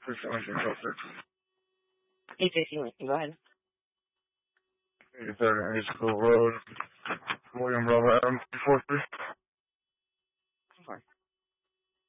Please let me control 6. 850 Lincoln, go ahead. 83rd and East School Road, William Bravo Adam, 43.